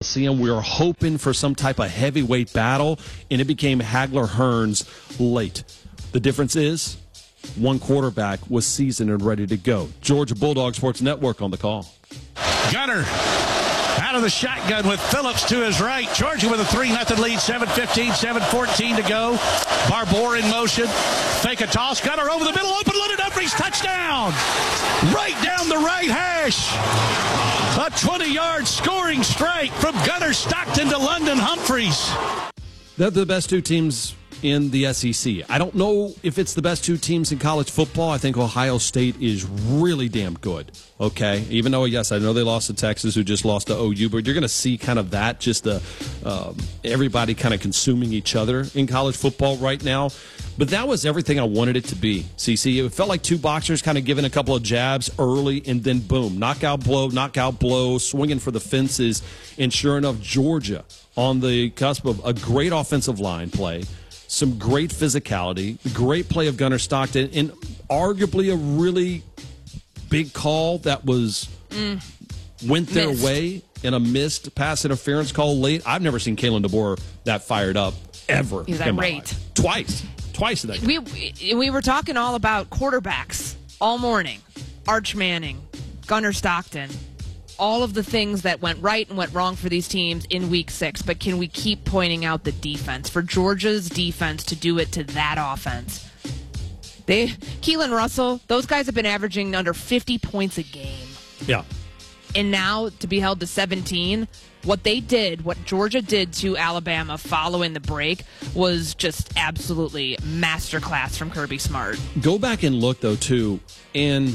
Coliseum. We were hoping for some type of heavyweight battle, and it became Hagler-Hearns late. The difference is one quarterback was seasoned and ready to go. Georgia Bulldog Sports Network on the call. Gunner out of the shotgun with Phillips to his right. Georgia with a 3-0 lead, 7:15, 7:14 to go. Barbour in motion. Fake a toss. Gunner over the middle. Open loaded Humphreys. Touchdown. Right down the right hash. A 20-yard scoring strike from Gunner Stockton to London Humphreys. They're the best two teams in the SEC. I don't know if it's the best two teams in college football. I think Ohio State is really damn good, okay? Even though, yes, I know they lost to Texas, who just lost to OU, but you're going to see kind of that, just everybody kind of consuming each other in college football right now. But that was everything I wanted it to be, CC. It felt like two boxers kind of giving a couple of jabs early, and then boom, knockout blow, swinging for the fences. And sure enough, Georgia on the cusp of a great offensive line play, some great physicality, great play of Gunner Stockton, and arguably a really big call that was went their way in a missed pass interference call late. I've never seen Kalen DeBoer that fired up ever. He's in my irate. life. Twice in that game. We were talking all about quarterbacks all morning. Arch Manning, Gunner Stockton, all of the things that went right and went wrong for these teams in Week 6. But can we keep pointing out the defense? For Georgia's defense to do it to that offense. Keelan Russell, those guys have been averaging under 50 points a game. Yeah. And now to be held to 17, what Georgia did to Alabama following the break was just absolutely masterclass from Kirby Smart. Go back and look, though, too, and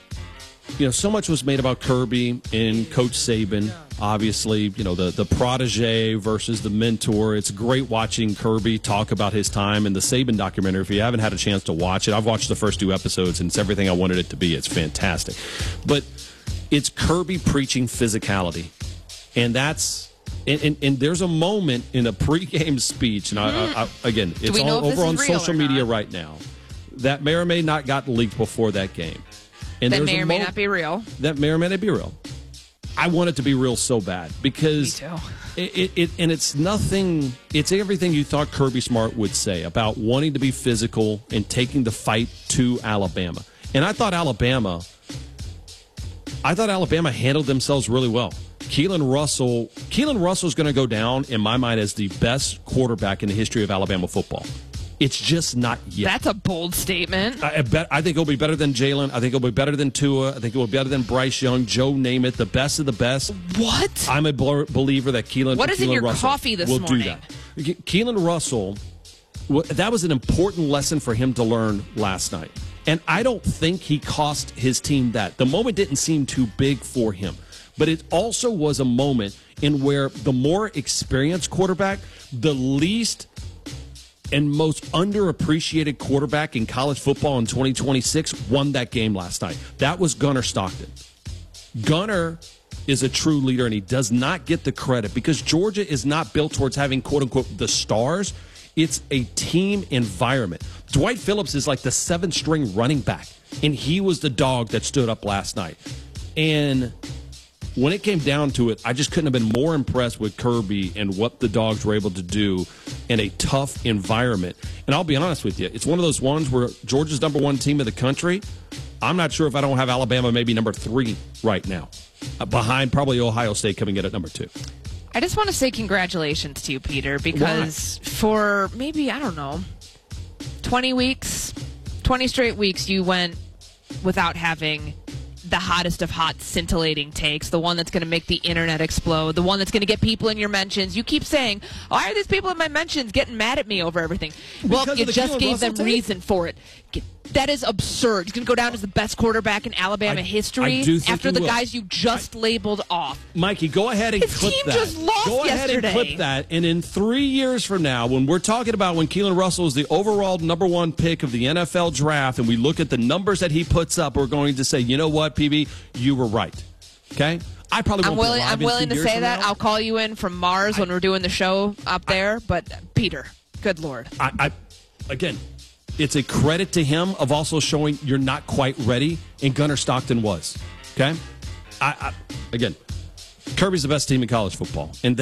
so much was made about Kirby and Coach Saban. Obviously, the protege versus the mentor. It's great watching Kirby talk about his time in the Saban documentary. If you haven't had a chance to watch it, I've watched the first 2 episodes, and it's everything I wanted it to be. It's fantastic. But it's Kirby preaching physicality. And that's and there's a moment in a pregame speech, and again, it's all over on social media right now, that may or may not got leaked before that game. And that may or may not be real. That may or may not be real. I want it to be real so bad because it's nothing. It's everything you thought Kirby Smart would say about wanting to be physical and taking the fight to Alabama. And I thought Alabama handled themselves really well. Keelan Russell's going to go down in my mind as the best quarterback in the history of Alabama football. It's just not yet. That's a bold statement. I think he'll be better than Jalen. I think he'll be better than Tua. I think he'll be better than Bryce Young, Joe Namath, the best of the best. What? I'm a believer that Keelan What is in your Russell coffee this will morning? do that. Keelan Russell, that was an important lesson for him to learn last night. And I don't think he cost his team that. The moment didn't seem too big for him. But it also was a moment in where the more experienced quarterback, the least and most underappreciated quarterback in college football in 2026 won that game last night. That was Gunner Stockton. Gunner is a true leader, and he does not get the credit because Georgia is not built towards having, quote-unquote, the stars. It's a team environment. Dwight Phillips is like the 7th-string running back, and he was the dog that stood up last night. And when it came down to it, I just couldn't have been more impressed with Kirby and what the Dogs were able to do in a tough environment. And I'll be honest with you, it's one of those ones where Georgia's number 1 team in the country. I'm not sure if I don't have Alabama maybe number 3 right now, behind probably Ohio State coming in at number 2. I just want to say congratulations to you, Peter, because for maybe, 20 straight weeks, you went without having the hottest of hot, scintillating takes, the one that's going to make the internet explode, the one that's going to get people in your mentions. You keep saying, why are these people in my mentions getting mad at me over everything? Well, you just gave them reason for it. That is absurd. He's going to go down as the best quarterback in Alabama history after the guys you just labeled off. Mikey, go ahead and clip that. His team just lost yesterday. Go ahead and clip that. And in 3 years from now, when we're talking about when Keelan Russell is the overall number 1 pick of the NFL draft, and we look at the numbers that he puts up, we're going to say, you know what, PB, you were right. Okay? I probably won't be alive I'm willing to say that. I'll call you in from Mars when we're doing the show up there. But, Peter, good Lord. Again, it's a credit to him of also showing you're not quite ready, and Gunner Stockton was. Okay? Again, Kirby's the best team in college football, and